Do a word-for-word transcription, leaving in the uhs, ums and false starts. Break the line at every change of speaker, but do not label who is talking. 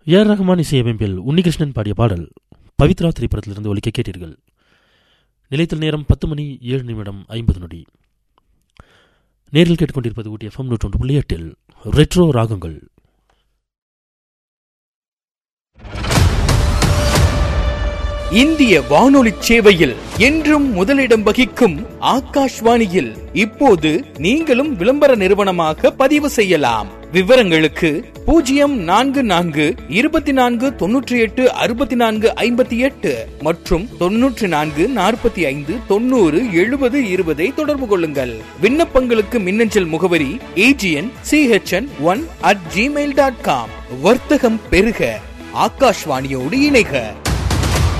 A R Rahman இசையமைப்பில் உன்னிகிருஷ்ணன் பாடிய பாடல் பவித்ரா திரைப்படத்திலிருந்து ஒலிக்க கேட்டீர்கள். நிலையத்தில் நேரம் பத்து மணி ஏழு நிமிடம் ஐம்பது நொடி. நேரில் கேட்டுக்கொண்டிருப்பது ஊட்டி எஃப்எம் நூற்றி ஒன்று புள்ளி எட்டில் ரெட்ரோ ராகங்கள்.
இந்திய வானொலி சேவையில் என்றும் முதலிடம் வகிக்கும் ஆகாஷ்வாணியில் இப்போது நீங்களும் விளம்பர நிறுவனமாக பதிவு செய்யலாம். விவரங்களுக்கு பூஜ்ஜியம் நான்கு நான்கு இருபத்தி நான்கு தொன்னூற்றி எட்டு அறுபத்தி நான்கு ஐம்பத்தி எட்டு மற்றும் தொன்னூற்றி நான்கு நாற்பத்தி ஐந்து தொண்ணூறு எழுபது இருபதை தொடர்பு கொள்ளுங்கள். விண்ணப்பங்களுக்கு மின்னஞ்சல் முகவரி AGN CHN one at Gmail dot com. வர்த்தகம் பெருக, ஆகாஷ்வாணியோடு இணைக.